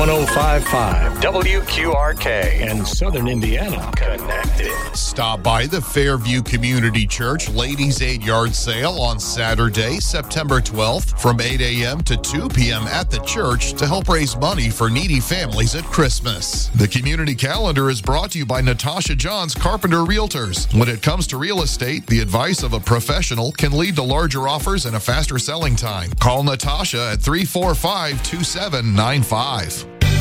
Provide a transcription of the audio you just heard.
105.5 WQRK and Southern Indiana connected. Stop by the Fairview Community Church Ladies' Aid Yard Sale on Saturday, September 12th from 8 a.m. to 2 p.m. at the church to help raise money for needy families at Christmas. The community calendar is brought to you by Natasha Johns Carpenter Realtors. When it comes to real estate, the advice of a professional can lead to larger offers and a faster selling time. Call Natasha at 345-2795.